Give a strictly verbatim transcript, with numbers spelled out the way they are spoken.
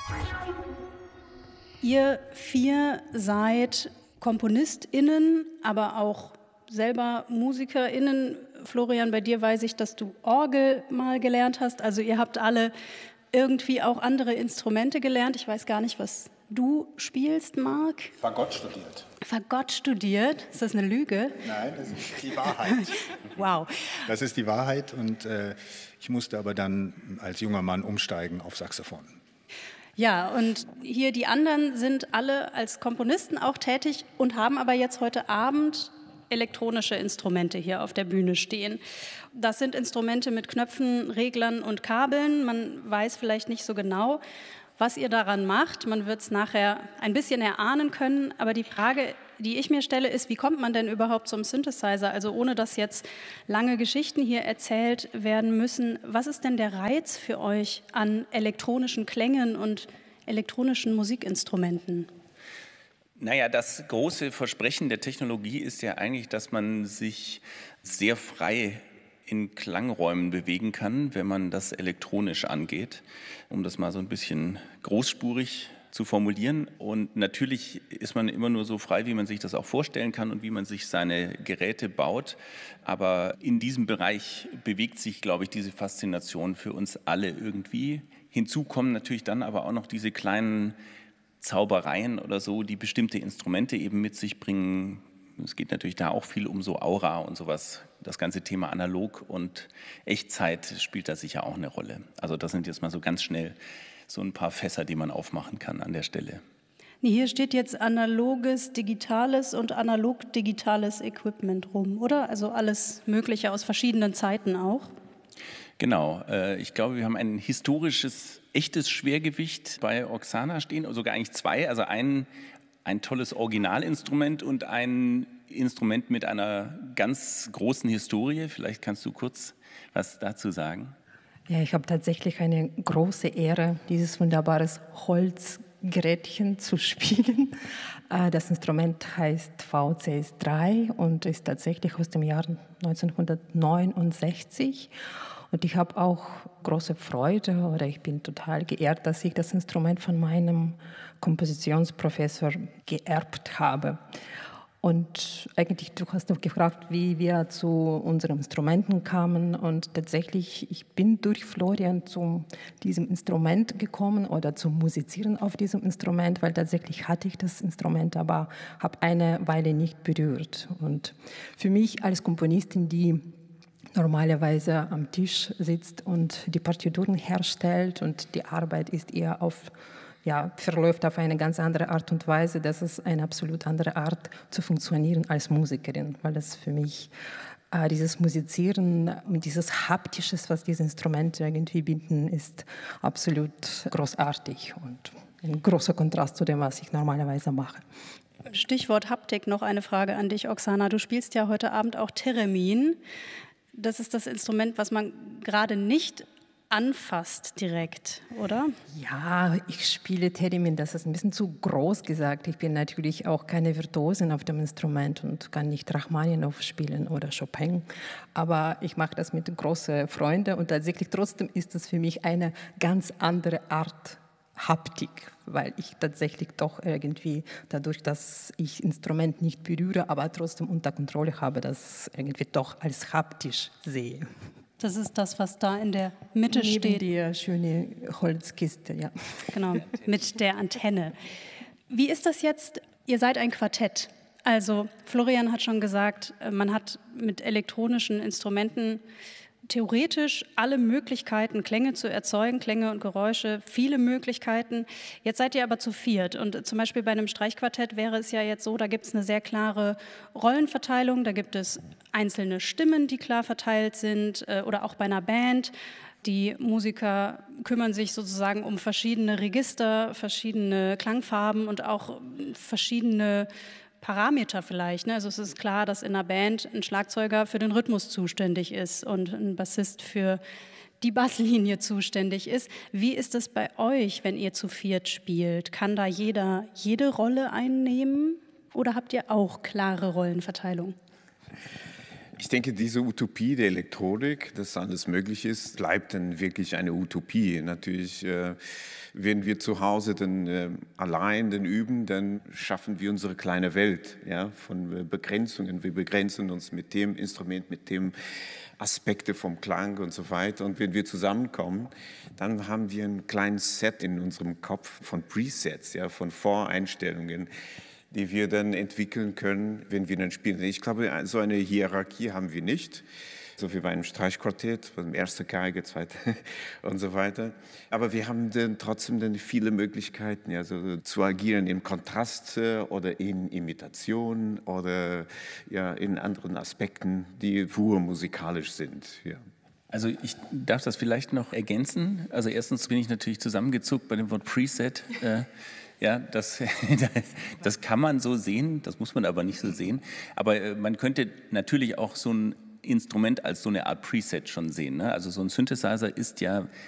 Ihr vier seid KomponistInnen, aber auch selber MusikerInnen. Florian, bei dir weiß ich, dass du Orgel mal gelernt hast. Also ihr habt alle irgendwie auch andere Instrumente gelernt. Ich weiß gar nicht, was du spielst, Marc. Fagott studiert. Fagott studiert? Ist das eine Lüge? Nein, das ist die Wahrheit. Wow. Das ist die Wahrheit und äh, ich musste aber dann als junger Mann umsteigen auf Saxophon. Ja, und hier die anderen sind alle als Komponisten auch tätig und haben aber jetzt heute Abend elektronische Instrumente hier auf der Bühne stehen. Das sind Instrumente mit Knöpfen, Reglern und Kabeln. Man weiß vielleicht nicht so genau, was ihr daran macht. Man wird es nachher ein bisschen erahnen können. Aber die Frage, die ich mir stelle, ist, wie kommt man denn überhaupt zum Synthesizer? Also ohne dass jetzt lange Geschichten hier erzählt werden müssen. Was ist denn der Reiz für euch an elektronischen Klängen und elektronischen Musikinstrumenten? Naja, das große Versprechen der Technologie ist ja eigentlich, dass man sich sehr frei in Klangräumen bewegen kann, wenn man das elektronisch angeht, um das mal so ein bisschen großspurig zu formulieren. Und natürlich ist man immer nur so frei, wie man sich das auch vorstellen kann und wie man sich seine Geräte baut. Aber in diesem Bereich bewegt sich, glaube ich, diese Faszination für uns alle irgendwie. Hinzu kommen natürlich dann aber auch noch diese kleinen Zaubereien oder so, die bestimmte Instrumente eben mit sich bringen. Es geht natürlich da auch viel um so Aura und sowas. Das ganze Thema Analog und Echtzeit spielt da sicher auch eine Rolle. Also das sind jetzt mal so ganz schnell so ein paar Fässer, die man aufmachen kann an der Stelle. Hier steht jetzt analoges, digitales und analog-digitales Equipment rum, oder? Also alles Mögliche aus verschiedenen Zeiten auch. Genau, ich glaube, wir haben ein historisches, echtes Schwergewicht bei Oksana stehen, sogar eigentlich zwei, also ein, ein tolles Originalinstrument und ein Instrument mit einer ganz großen Historie. Vielleicht kannst du kurz was dazu sagen. Ja, ich habe tatsächlich eine große Ehre, dieses wunderbare Holzgerätchen zu spielen. Das Instrument heißt V C S drei und ist tatsächlich aus dem Jahr neunzehnhundertneunundsechzig. Und ich habe auch große Freude oder ich bin total geehrt, dass ich das Instrument von meinem Kompositionsprofessor geerbt habe. Und eigentlich, du hast noch gefragt, wie wir zu unseren Instrumenten kamen. Und tatsächlich, ich bin durch Florian zu diesem Instrument gekommen oder zum Musizieren auf diesem Instrument, weil tatsächlich hatte ich das Instrument, aber habe eine Weile nicht berührt. Und für mich als Komponistin, die normalerweise am Tisch sitzt und die Partituren herstellt und die Arbeit ist eher auf, ja, verläuft auf eine ganz andere Art und Weise. Das ist eine absolut andere Art zu funktionieren als Musikerin, weil das für mich äh, dieses Musizieren und dieses Haptisches, was diese Instrumente irgendwie bieten, ist absolut großartig und ein großer Kontrast zu dem, was ich normalerweise mache. Stichwort Haptik, noch eine Frage an dich, Oksana. Du spielst ja heute Abend auch Theremin. Das ist das Instrument, was man gerade nicht anfasst direkt, oder? Ja, ich spiele Theremin, das ist ein bisschen zu groß gesagt. Ich bin natürlich auch keine Virtuosin auf dem Instrument und kann nicht Rachmaninow spielen oder Chopin, aber ich mache das mit großen Freunden und tatsächlich trotzdem ist es für mich eine ganz andere Art Haptik, weil ich tatsächlich doch irgendwie dadurch, dass ich Instrument nicht berühre, aber trotzdem unter Kontrolle habe, das irgendwie doch als haptisch sehe. Das ist das, was da in der Mitte Neben steht. Die schöne Holzkiste, ja. Genau, mit der Antenne. Wie ist das jetzt? Ihr seid ein Quartett. Also Florian hat schon gesagt, man hat mit elektronischen Instrumenten theoretisch alle Möglichkeiten, Klänge zu erzeugen, Klänge und Geräusche, viele Möglichkeiten. Jetzt seid ihr aber zu viert und zum Beispiel bei einem Streichquartett wäre es ja jetzt so, da gibt es eine sehr klare Rollenverteilung, da gibt es einzelne Stimmen, die klar verteilt sind oder auch bei einer Band. Die Musiker kümmern sich sozusagen um verschiedene Register, verschiedene Klangfarben und auch verschiedene Parameter vielleicht. Ne? Also es ist klar, dass in einer Band ein Schlagzeuger für den Rhythmus zuständig ist und ein Bassist für die Basslinie zuständig ist. Wie ist es bei euch, wenn ihr zu viert spielt? Kann da jeder jede Rolle einnehmen oder habt ihr auch klare Rollenverteilung? Ich denke, diese Utopie der Elektronik, dass alles möglich ist, bleibt dann wirklich eine Utopie. Natürlich, äh, wenn wir zu Hause dann äh, allein dann üben, dann schaffen wir unsere kleine Welt, ja, von äh, Begrenzungen. Wir begrenzen uns mit dem Instrument, mit dem Aspekte vom Klang und so weiter. Und wenn wir zusammenkommen, dann haben wir ein kleines Set in unserem Kopf von Presets, ja, von Voreinstellungen, die wir dann entwickeln können, wenn wir dann spielen. Ich glaube, so eine Hierarchie haben wir nicht, so wie bei einem Streichquartett, beim ersten Geige, zweite und so weiter. Aber wir haben dann trotzdem dann viele Möglichkeiten, ja, so zu agieren im Kontrast oder in Imitation oder ja, in anderen Aspekten, die pur musikalisch sind. Ja. Also ich darf das vielleicht noch ergänzen. Also erstens bin ich natürlich zusammengezuckt bei dem Wort Preset. Äh, Ja, das, das kann man so sehen, das muss man aber nicht so sehen. Aber man könnte natürlich auch so ein Instrument als so eine Art Preset schon sehen. Ne? Also so ein Synthesizer ist ja